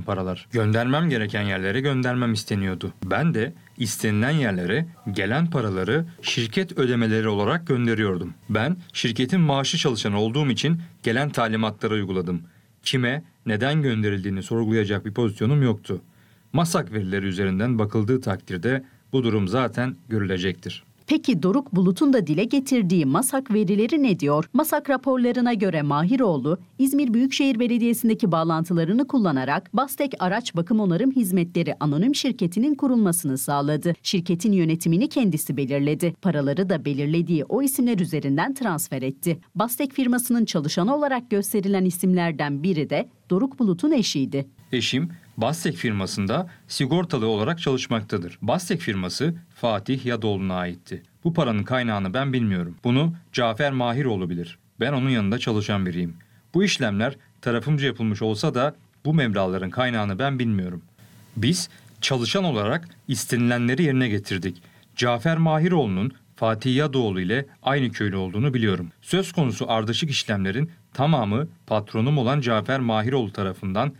paralar. Göndermem gereken yerlere göndermem isteniyordu. Ben de istenilen yerlere gelen paraları şirket ödemeleri olarak gönderiyordum. Ben şirketin maaşlı çalışanı olduğum için gelen talimatları uyguladım. Kime, neden gönderildiğini sorgulayacak bir pozisyonum yoktu. MASAK verileri üzerinden bakıldığı takdirde bu durum zaten görülecektir. Peki Doruk Bulut'un da dile getirdiği MASAK verileri ne diyor? MASAK raporlarına göre Mahiroğlu, İzmir Büyükşehir Belediyesi'ndeki bağlantılarını kullanarak Bastek Araç Bakım Onarım Hizmetleri Anonim Şirketi'nin kurulmasını sağladı. Şirketin yönetimini kendisi belirledi. Paraları da belirlediği o isimler üzerinden transfer etti. Bastek firmasının çalışanı olarak gösterilen isimlerden biri de Doruk Bulut'un eşiydi. Eşim Bastek firmasında sigortalı olarak çalışmaktadır. Bastek firması Fatih Yadoğlu'na aitti. Bu paranın kaynağını ben bilmiyorum. Bunu Cafer Mahiroğlu bilir. Ben onun yanında çalışan biriyim. Bu işlemler tarafımca yapılmış olsa da bu meblağların kaynağını ben bilmiyorum. Biz çalışan olarak istenilenleri yerine getirdik. Cafer Mahiroğlu'nun Fatih Yadoğlu ile aynı köylü olduğunu biliyorum. Söz konusu ardışık işlemlerin tamamı patronum olan Cafer Mahiroğlu tarafından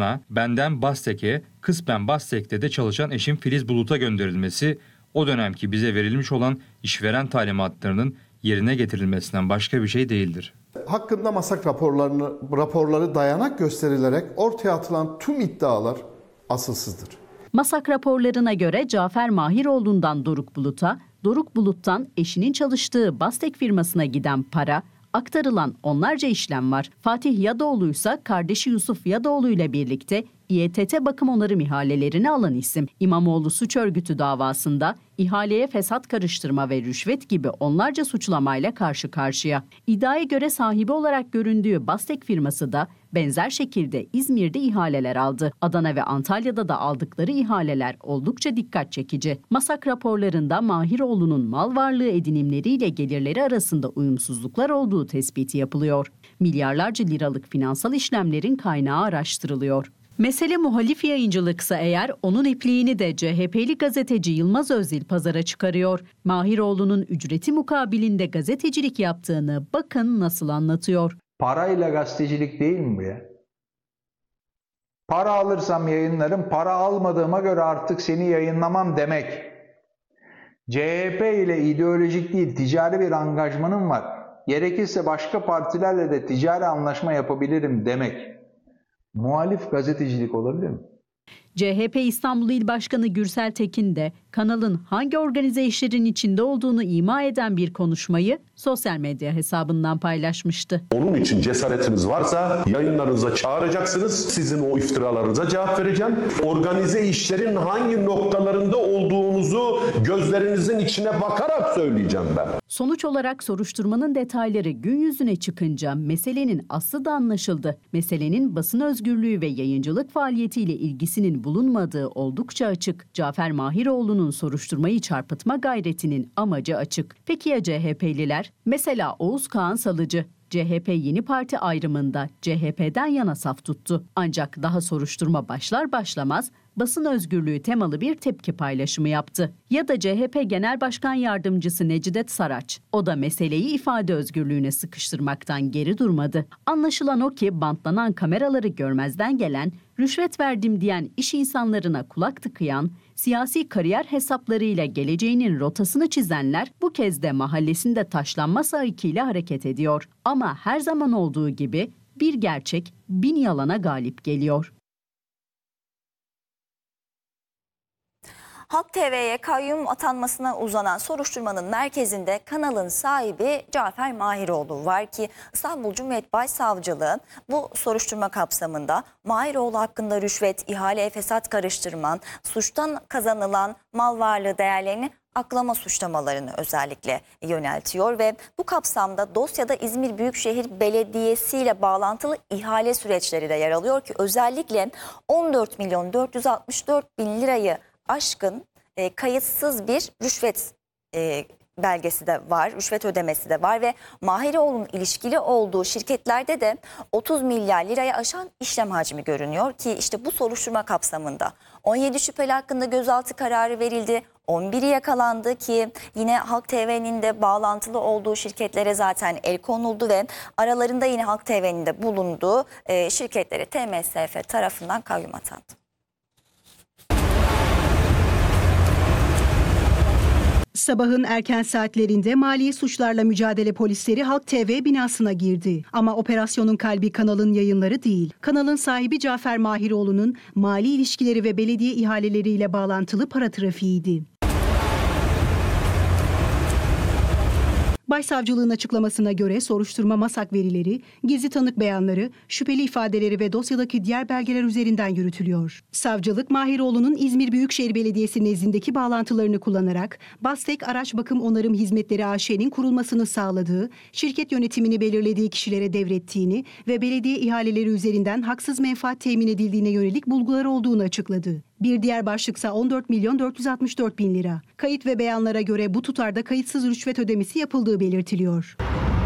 benden Bastek'e, kısmen Bastek'te de çalışan eşim Filiz Bulut'a gönderilmesi, o dönemki bize verilmiş olan işveren talimatlarının yerine getirilmesinden başka bir şey değildir. Hakkında MASAK raporları dayanak gösterilerek ortaya atılan tüm iddialar asılsızdır. MASAK raporlarına göre Cafer Mahiroğlu'ndan Doruk Bulut'a, Doruk Bulut'tan eşinin çalıştığı Bastek firmasına giden para, aktarılan onlarca işlem var. Fatih Yadoğlu ise kardeşi Yusuf Yadoğlu ile birlikte İETT bakım onarım ihalelerini alan isim. İmamoğlu suç örgütü davasında ihaleye fesat karıştırma ve rüşvet gibi onlarca suçlamayla karşı karşıya. İddiaya göre sahibi olarak göründüğü Bastek firması da benzer şekilde İzmir'de ihaleler aldı. Adana ve Antalya'da da aldıkları ihaleler oldukça dikkat çekici. MASAK raporlarında Mahiroğlu'nun mal varlığı edinimleriyle gelirleri arasında uyumsuzluklar olduğu tespiti yapılıyor. Milyarlarca liralık finansal işlemlerin kaynağı araştırılıyor. Mesele muhalif yayıncılıksa eğer onun ipliğini de CHP'li gazeteci Yılmaz Özdil pazara çıkarıyor. Mahiroğlu'nun ücreti mukabilinde gazetecilik yaptığını bakın nasıl anlatıyor. Parayla gazetecilik değil mi bu ya? Para alırsam yayınlarım, para almadığıma göre artık seni yayınlamam demek. CHP ile ideolojik değil, ticari bir angajmanım var. Gerekirse başka partilerle de ticari anlaşma yapabilirim demek. Muhalif gazetecilik olabilir mi? CHP İstanbul İl Başkanı Gürsel Tekin de kanalın hangi organize işlerin içinde olduğunu ima eden bir konuşmayı sosyal medya hesabından paylaşmıştı. Onun için cesaretiniz varsa yayınlarınıza çağıracaksınız. Sizin o iftiralarınıza cevap vereceğim. Organize işlerin hangi noktalarında olduğunuzu gözlerinizin içine bakarak söyleyeceğim ben. Sonuç olarak soruşturmanın detayları gün yüzüne çıkınca meselenin aslı da anlaşıldı. Meselenin basın özgürlüğü ve yayıncılık faaliyetiyle ilgisinin bulunmadığı oldukça açık. Cafer Mahiroğlu'nun soruşturmayı çarpıtma gayretinin amacı açık. Peki ya CHP'liler? Mesela Oğuz Kağan Salıcı. CHP Yeni Parti ayrımında CHP'den yana saf tuttu. Ancak daha soruşturma başlar başlamaz basın özgürlüğü temalı bir tepki paylaşımı yaptı. Ya da CHP Genel Başkan Yardımcısı Necidet Saraç. O da meseleyi ifade özgürlüğüne sıkıştırmaktan geri durmadı. Anlaşılan o ki bantlanan kameraları görmezden gelen, rüşvet verdim diyen iş insanlarına kulak tıkayan, siyasi kariyer hesaplarıyla geleceğinin rotasını çizenler bu kez de mahallesinde taşlanma sahikiyle hareket ediyor. Ama her zaman olduğu gibi bir gerçek 1000 yalana galip geliyor. Halk TV'ye kayyum atanmasına uzanan soruşturmanın merkezinde kanalın sahibi Cafer Mahiroğlu var ki İstanbul Cumhuriyet Başsavcılığı bu soruşturma kapsamında Mahiroğlu hakkında rüşvet, ihale, fesat karıştırman, suçtan kazanılan mal varlığı değerlerini aklama suçlamalarını özellikle yöneltiyor ve bu kapsamda dosyada İzmir Büyükşehir Belediyesi ile bağlantılı ihale süreçleri de yer alıyor ki özellikle 14.464.000 lirayı aşkın kayıtsız bir rüşvet belgesi de var, rüşvet ödemesi de var ve Mahiroğlu'nun ilişkili olduğu şirketlerde de 30 milyar liraya aşan işlem hacmi görünüyor ki işte bu soruşturma kapsamında 17 şüpheli hakkında gözaltı kararı verildi. 11'i yakalandı ki yine Halk TV'nin de bağlantılı olduğu şirketlere zaten el konuldu ve aralarında yine Halk TV'nin de bulunduğu şirketlere TMSF tarafından kayyum atandı. Sabahın erken saatlerinde mali suçlarla mücadele polisleri Halk TV binasına girdi. Ama operasyonun kalbi kanalın yayınları değil. Kanalın sahibi Cafer Mahiroğlu'nun mali ilişkileri ve belediye ihaleleriyle bağlantılı para trafiğiydi. Başsavcılığın açıklamasına göre soruşturma masak verileri, gizli tanık beyanları, şüpheli ifadeleri ve dosyadaki diğer belgeler üzerinden yürütülüyor. Savcılık, Mahiroğlu'nun İzmir Büyükşehir Belediyesi nezdindeki bağlantılarını kullanarak Bastek Araç Bakım Onarım Hizmetleri AŞ'nin kurulmasını sağladığı, şirket yönetimini belirlediği kişilere devrettiğini ve belediye ihaleleri üzerinden haksız menfaat temin edildiğine yönelik bulgular olduğunu açıkladı. Bir diğer başlıksa 14.464.000 lira. Kayıt ve beyanlara göre bu tutarda kayıtsız rüşvet ödemesi yapıldığı belirtiliyor.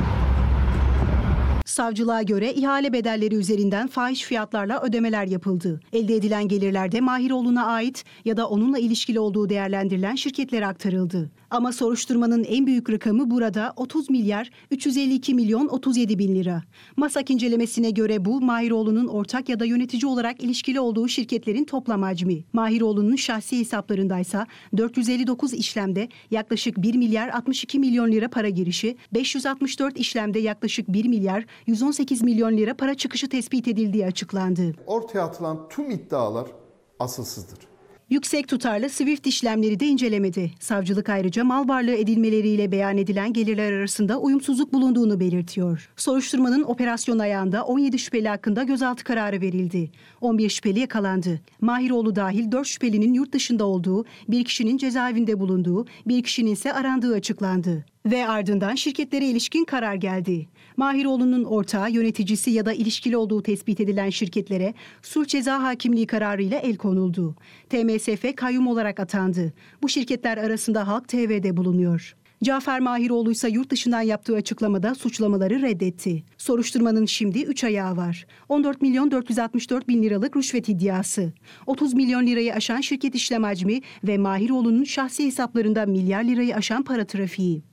Savcılığa göre ihale bedelleri üzerinden fahiş fiyatlarla ödemeler yapıldı. Elde edilen gelirler de Mahiroğlu'na ait ya da onunla ilişkili olduğu değerlendirilen şirketlere aktarıldı. Ama soruşturmanın en büyük rakamı burada 30.352.037.000 lira. Masak incelemesine göre bu Mahiroğlu'nun ortak ya da yönetici olarak ilişkili olduğu şirketlerin toplam hacmi. Mahiroğlu'nun şahsi hesaplarındaysa 459 işlemde yaklaşık 1 milyar 62 milyon lira para girişi, 564 işlemde yaklaşık 1 milyar 118 milyon lira para çıkışı tespit edildiği açıklandı. Ortaya atılan tüm iddialar asılsızdır. Yüksek tutarlı Swift işlemleri de incelemedi. Savcılık ayrıca mal varlığı edinmeleriyle beyan edilen gelirler arasında uyumsuzluk bulunduğunu belirtiyor. Soruşturmanın operasyon ayağında 17 şüpheli hakkında gözaltı kararı verildi. 11 şüpheli yakalandı. Mahiroğlu dahil 4 şüphelinin yurt dışında olduğu, bir kişinin cezaevinde bulunduğu, bir kişinin ise arandığı açıklandı. Ve ardından şirketlere ilişkin karar geldi. Mahiroğlu'nun ortağı, yöneticisi ya da ilişkili olduğu tespit edilen şirketlere sulh ceza hakimliği kararıyla el konuldu. TMSF kayyum olarak atandı. Bu şirketler arasında Halk TV'de bulunuyor. Cafer Mahiroğlu ise yurt dışından yaptığı açıklamada suçlamaları reddetti. Soruşturmanın şimdi 3 ayağı var. 14.464.000 liralık rüşvet iddiası, 30 milyon lirayı aşan şirket işlem hacmi ve Mahiroğlu'nun şahsi hesaplarında milyar lirayı aşan para trafiği.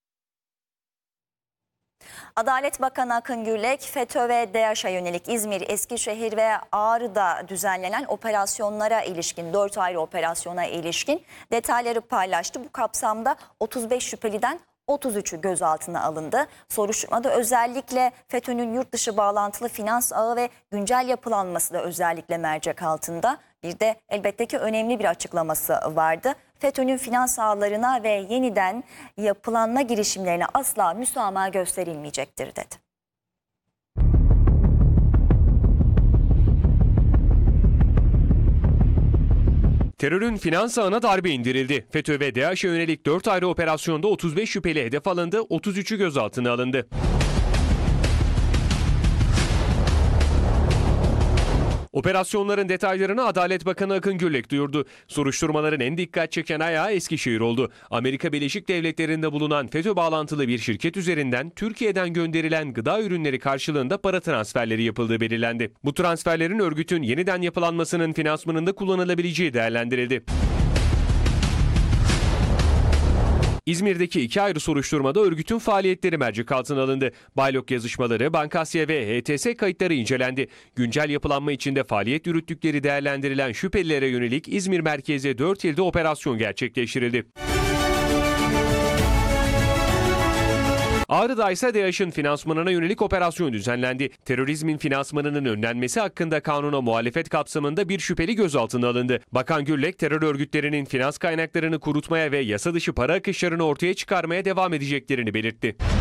Adalet Bakanı Akın Gürlek, FETÖ ve DAEŞ'e yönelik İzmir, Eskişehir ve Ağrı'da düzenlenen operasyonlara ilişkin, 4 ayrı operasyona ilişkin detayları paylaştı. Bu kapsamda 35 şüpheliden 33'ü gözaltına alındı. Soruşturmada özellikle FETÖ'nün yurt dışı bağlantılı finans ağı ve güncel yapılanması da özellikle mercek altında. Bir de elbette ki önemli bir açıklaması vardı. FETÖ'nün finans ağlarına ve yeniden yapılanma girişimlerine asla müsamaha gösterilmeyecektir dedi. Terörün finans ağına darbe indirildi. FETÖ ve DAEŞ'e yönelik 4 ayrı operasyonda 35 şüpheli hedef alındı, 33'ü gözaltına alındı. Operasyonların detaylarını Adalet Bakanı Akın Gürlek duyurdu. Soruşturmaların en dikkat çeken ayağı Eskişehir oldu. Amerika Birleşik Devletleri'nde bulunan FETÖ bağlantılı bir şirket üzerinden Türkiye'den gönderilen gıda ürünleri karşılığında para transferleri yapıldığı belirlendi. Bu transferlerin örgütün yeniden yapılanmasının finansmanında kullanılabileceği değerlendirildi. İzmir'deki 2 ayrı soruşturmada örgütün faaliyetleri mercek altına alındı. Baylok yazışmaları, Bankasya ve HTS kayıtları incelendi. Güncel yapılanma içinde faaliyet yürüttükleri değerlendirilen şüphelilere yönelik İzmir merkezli 4 ilde operasyon gerçekleştirildi. Ağrı'da ise DAEŞ'in finansmanına yönelik operasyon düzenlendi. Terörizmin finansmanının önlenmesi hakkında kanuna muhalefet kapsamında bir şüpheli gözaltına alındı. Bakan Gürlek, terör örgütlerinin finans kaynaklarını kurutmaya ve yasa dışı para akışlarını ortaya çıkarmaya devam edeceklerini belirtti.